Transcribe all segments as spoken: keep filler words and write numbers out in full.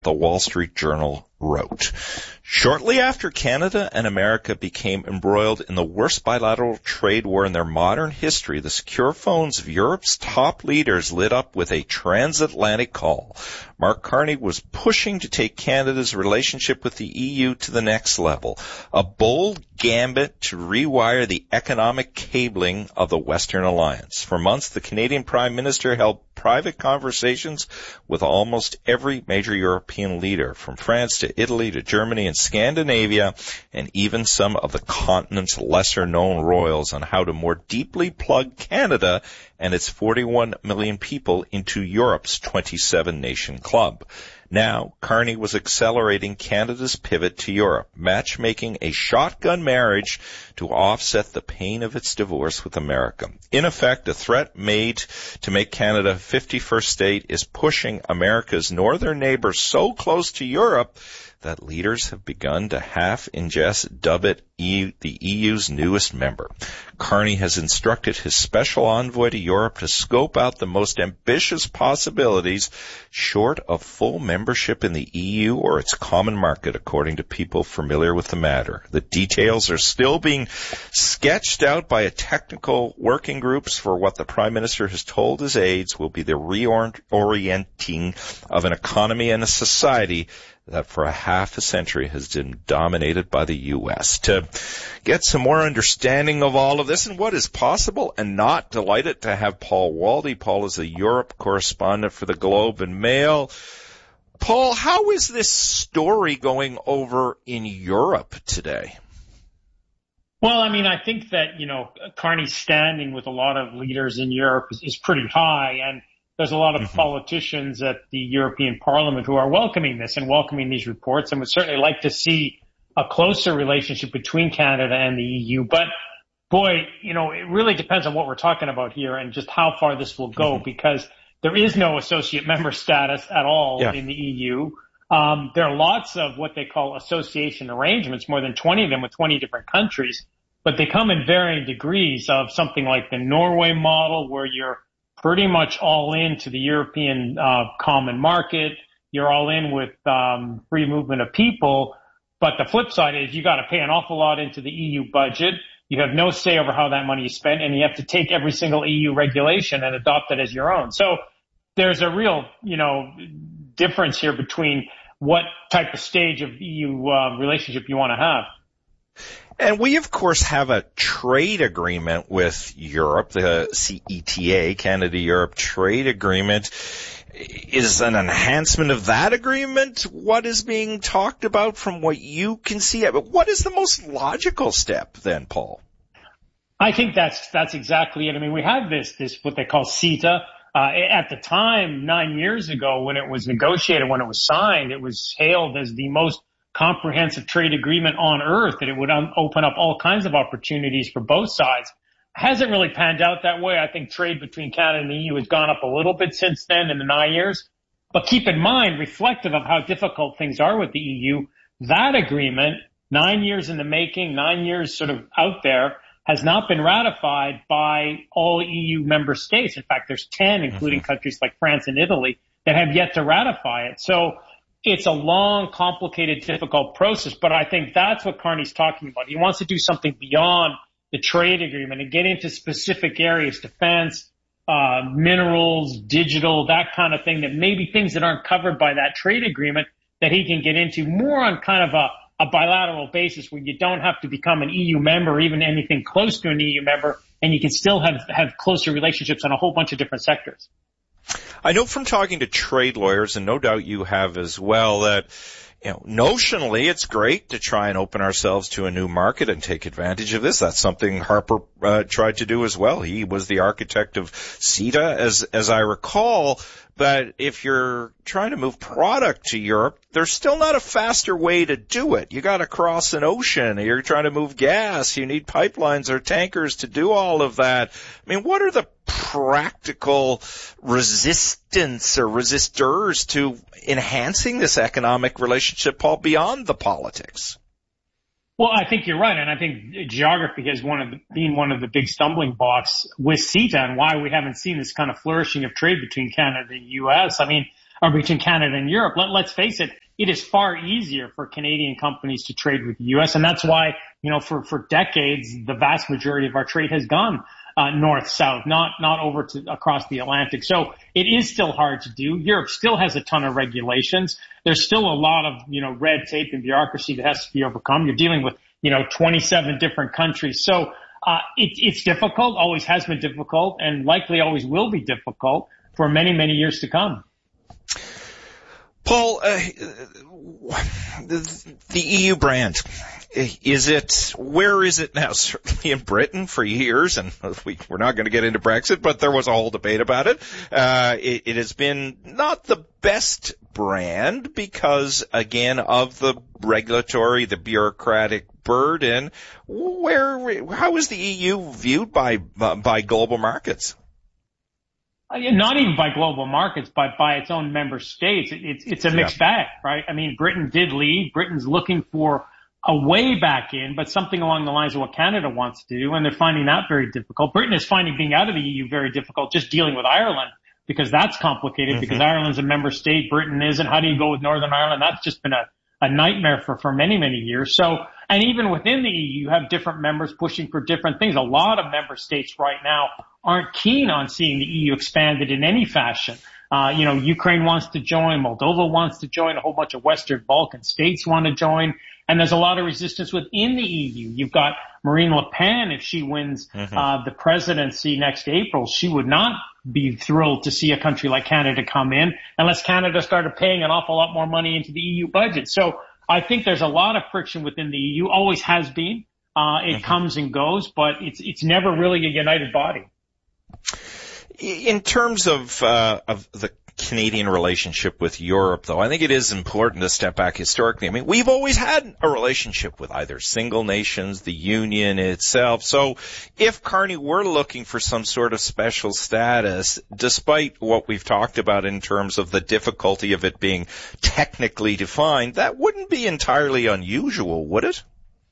The Wall Street Journal wrote, shortly after Canada and America became embroiled in the worst bilateral trade war in their modern history, the secure phones of Europe's top leaders lit up with a transatlantic call. Mark Carney was pushing to take Canada's relationship with the E U to the next level, a bold gambit to rewire the economic cabling of the Western Alliance. For months, the Canadian Prime Minister held private conversations with almost every major European leader, from France to Italy to Germany and Scandinavia, and even some of the continent's lesser-known royals, on how to more deeply plug Canada and its forty-one million people into Europe's twenty-seven nation club. Now, Carney was accelerating Canada's pivot to Europe, matchmaking a shotgun marriage to offset the pain of its divorce with America. In effect, a threat made to make Canada a fifty-first state is pushing America's northern neighbors so close to Europe that leaders have begun to half-ingest dub it E- the E U's newest member. Carney has instructed his special envoy to Europe to scope out the most ambitious possibilities short of full membership in the E U or its common market, according to people familiar with the matter. The details are still being sketched out by a technical working groups for what the Prime Minister has told his aides will be the reorienting of an economy and a society that for a half a century has been dominated by the U S. To get some more understanding of all of this and what is possible and not, delighted to have Paul Waldie. Paul is a Europe correspondent for the Globe and Mail. Paul, how is this story going over in Europe today? Well, I mean, I think that, you know, Carney's standing with a lot of leaders in Europe is, is pretty high, and there's a lot of mm-hmm. politicians at the European Parliament who are welcoming this and welcoming these reports and would certainly like to see a closer relationship between Canada and the E U. But, boy, you know, it really depends on what we're talking about here and just how far this will go, mm-hmm. because there is no associate member status at all yeah. in the E U. Um, there are lots of what they call association arrangements, more than twenty of them with twenty different countries, but they come in varying degrees of something like the Norway model, where you're pretty much all in to the European uh, common market. You're all in with um, free movement of people. But the flip side is you got to pay an awful lot into the E U budget. You have no say over how that money is spent, and you have to take every single E U regulation and adopt it as your own. So there's a real, you know, difference here between what type of stage of E U uh, relationship you want to have. And we, of course, have a trade agreement with Europe, the C E T A, Canada-Europe Trade Agreement. Is an enhancement of that agreement what is being talked about from what you can see? What is the most logical step then, Paul? I think that's that's exactly it. I mean, we have this, this what they call CETA. Uh, at the time, nine years ago, when it was negotiated, when it was signed, it was hailed as the most comprehensive trade agreement on earth, that it would un- open up all kinds of opportunities for both sides. Hasn't really panned out that way. I think trade between Canada and the E U has gone up a little bit since then in the nine years. But keep in mind, reflective of how difficult things are with the E U, that agreement, nine years in the making, nine years sort of out there, has not been ratified by all E U member states. In fact, there's ten, including mm-hmm. countries like France and Italy, that have yet to ratify it. So it's a long, complicated, difficult process. But I think that's what Carney's talking about. He wants to do something beyond the trade agreement and get into specific areas, defense, uh, minerals, digital, that kind of thing, that maybe things that aren't covered by that trade agreement that he can get into more on kind of a, a bilateral basis, where you don't have to become an E U member, or even anything close to an E U member, and you can still have, have closer relationships on a whole bunch of different sectors. I know from talking to trade lawyers, and no doubt you have as well, that you know, notionally, it's great to try and open ourselves to a new market and take advantage of this. That's something Harper uh, tried to do as well. He was the architect of CETA, as as I recall. But if you're trying to move product to Europe, there's still not a faster way to do it. You got to cross an ocean. You're trying to move gas. You need pipelines or tankers to do all of that. I mean, what are the practical resistance or resistors to enhancing this economic relationship, Paul, beyond the politics? Well, I think you're right, and I think geography has one of the, been one of the big stumbling blocks with CETA, and why we haven't seen this kind of flourishing of trade between Canada and the U S. I mean, uh, between Canada and Europe. Let, let's face it, it is far easier for Canadian companies to trade with the U S. And that's why, you know, for, for decades, the vast majority of our trade has gone uh, north-south, not, not over to across the Atlantic. So it is still hard to do. Europe still has a ton of regulations. There's still a lot of, you know, red tape and bureaucracy that has to be overcome. You're dealing with, you know, twenty-seven different countries. So, uh, it, it's difficult, always has been difficult, and likely always will be difficult for many, many years to come. Paul, uh, the, the E U brand, is it, where is it now? Certainly in Britain for years, and we, we're not going to get into Brexit, but there was a whole debate about it. Uh, it, it has been not the best brand because, again, of the regulatory, the bureaucratic burden. Where, how is the E U viewed by, by global markets? Not even by global markets, but by its own member states. It's, it's a mixed yeah. bag, right? I mean, Britain did lead. Britain's looking for a way back in, but something along the lines of what Canada wants to do, and they're finding that very difficult. Britain is finding being out of the E U very difficult, just dealing with Ireland, because that's complicated, mm-hmm. because Ireland's a member state, Britain isn't. How do you go with Northern Ireland? That's just been a, a nightmare for, for many, many years. So, and even within the E U, you have different members pushing for different things. A lot of member states right now aren't keen on seeing the E U expanded in any fashion. Uh, you know, Ukraine wants to join, Moldova wants to join, a whole bunch of Western Balkan states want to join, and there's a lot of resistance within the E U. You've got Marine Le Pen, if she wins mm-hmm. uh, the presidency next April, she would not be thrilled to see a country like Canada come in unless Canada started paying an awful lot more money into the E U budget. So I think there's a lot of friction within the E U, always has been. Uh, it mm-hmm. comes and goes, but it's it's never really a united body. In terms of uh, of the Canadian relationship with Europe, though, I think it is important to step back historically. I mean, we've always had a relationship with either single nations, the Union itself. So if Carney were looking for some sort of special status, despite what we've talked about in terms of the difficulty of it being technically defined, that wouldn't be entirely unusual, would it?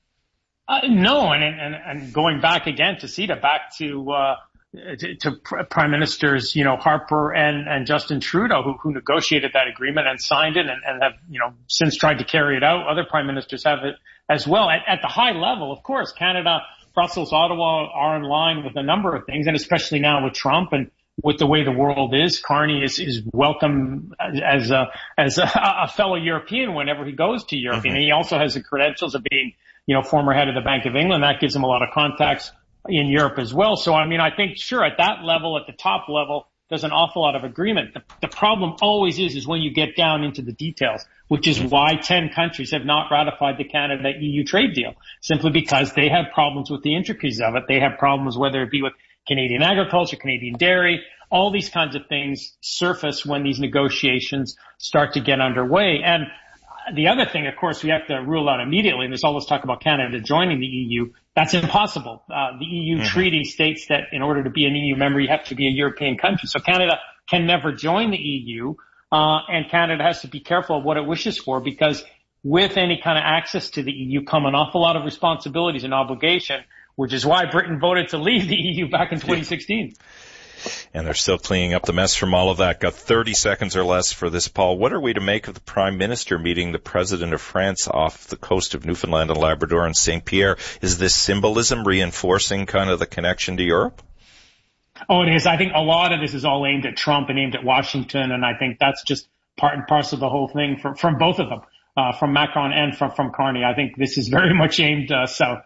Uh, no, and, and and going back again to CETA, back to uh to, to Prime Ministers, you know, Harper and, and Justin Trudeau, who, who negotiated that agreement and signed it and, and have, you know, since tried to carry it out. Other Prime Ministers have it as well. At, at the high level, of course, Canada, Brussels, Ottawa are in line with a number of things, and especially now with Trump and with the way the world is, Carney is, is welcome as a, as a, a fellow European whenever he goes to Europe. Mm-hmm. And he also has the credentials of being, you know, former head of the Bank of England. That gives him a lot of contacts in Europe as well. So, I mean, I think, sure, at that level, at the top level, there's an awful lot of agreement. The, the problem always is, is when you get down into the details, which is why ten countries have not ratified the Canada-E U trade deal, simply because they have problems with the intricacies of it. They have problems, whether it be with Canadian agriculture, Canadian dairy, all these kinds of things surface when these negotiations start to get underway. And the other thing, of course, we have to rule out immediately, and there's all this talk about Canada joining the E U. That's impossible. Uh, the E U mm-hmm. treaty states that in order to be an E U member, you have to be a European country. So Canada can never join the E U, uh, and Canada has to be careful of what it wishes for, because with any kind of access to the E U come an awful lot of responsibilities and obligation, which is why Britain voted to leave the E U back in twenty sixteen. And they're still cleaning up the mess from all of that. Got thirty seconds or less for this, Paul. What are we to make of the Prime Minister meeting the President of France off the coast of Newfoundland and Labrador in Saint Pierre? Is this symbolism reinforcing kind of the connection to Europe? Oh, it is. I think a lot of this is all aimed at Trump and aimed at Washington, and I think that's just part and parcel of the whole thing from, from both of them, uh, from Macron and from, from Carney. I think this is very much aimed uh, south.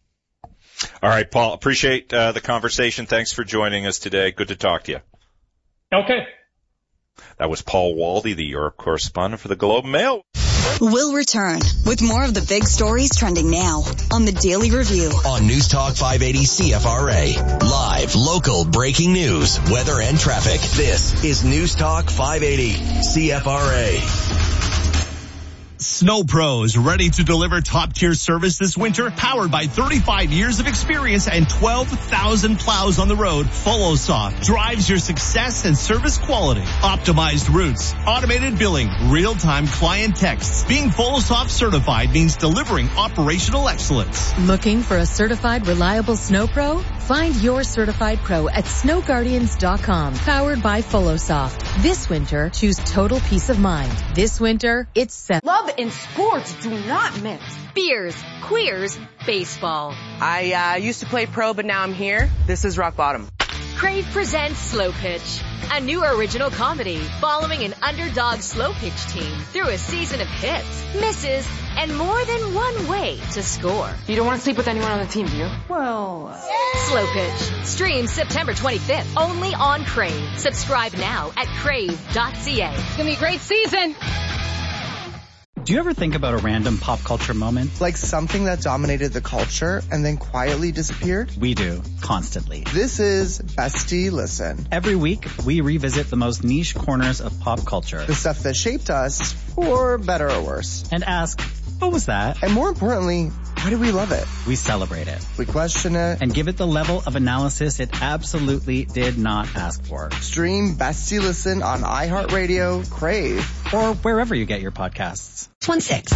All right, Paul, appreciate uh, the conversation. Thanks for joining us today. Good to talk to you. Okay. That was Paul Waldy, the Europe correspondent for the Globe and Mail. We'll return with more of the big stories trending now on the Daily Review. On News Talk five eighty C F R A. Live, local, breaking news, weather and traffic. This is News Talk five eighty C F R A. Snow Pros, ready to deliver top-tier service this winter, powered by thirty-five years of experience and twelve thousand plows on the road. FollowSoft drives your success and service quality. Optimized routes, automated billing, real-time client texts. Being FollowSoft certified means delivering operational excellence. Looking for a certified, reliable Snow Pro? Find your certified pro at snow guardians dot com. Powered by FollowSoft. This winter, choose total peace of mind. This winter, it's set. Love and sports do not mix. Beers, queers, baseball. I uh, used to play pro, but now I'm here. This is rock bottom. Crave presents Slow Pitch, a new original comedy following an underdog slow pitch team through a season of hits, misses, and more than one way to score. You don't want to sleep with anyone on the team, do you? Well, uh... Slow Pitch streams September twenty-fifth only on Crave. Subscribe now at crave dot c a. It's gonna be a great season. Do you ever think about a random pop culture moment? Like something that dominated the culture and then quietly disappeared? We do, constantly. This is Bestie Listen. Every week, we revisit the most niche corners of pop culture. The stuff that shaped us, for better or worse. And ask, what was that? And more importantly, why do we love it? We celebrate it. We question it. And give it the level of analysis it absolutely did not ask for. Stream Bestie Listen on iHeartRadio, Crave, or wherever you get your podcasts. one six